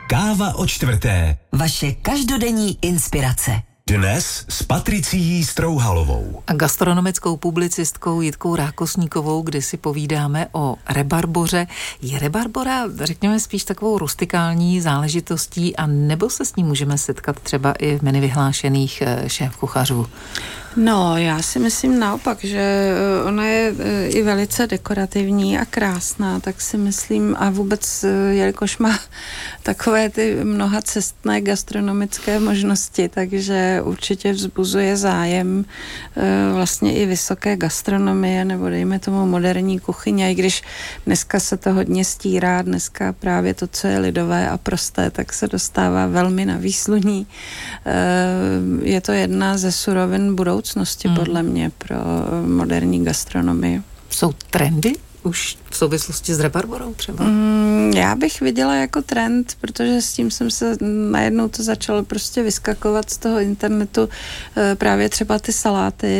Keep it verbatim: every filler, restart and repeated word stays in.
Káva o čtvrté. Vaše každodenní inspirace. Dnes s Patricií Strouhalovou. A gastronomickou publicistkou Jitkou Rákosníkovou, kdy si povídáme o rebarboře. Je rebarbora, řekněme, spíš takovou rustikální záležitostí, a nebo se s ní můžeme setkat třeba i v menu vyhlášených šéfkuchařů? No, já si myslím naopak, že ona je i velice dekorativní a krásná, tak si myslím, a vůbec, jelikož má takové ty mnohacestné gastronomické možnosti, takže určitě vzbuzuje zájem vlastně i vysoké gastronomie, nebo dejme tomu moderní kuchyně, i když dneska se to hodně stírá, dneska právě to, co je lidové a prosté, tak se dostává velmi na výsluní. Je to jedna ze surovin budoucnosti, hmm. podle mě, pro moderní gastronomii. Jsou trendy už v souvislosti s rebarborou třeba? Mm, já bych viděla jako trend, protože s tím jsem se najednou to začalo prostě vyskakovat z toho internetu, právě třeba ty saláty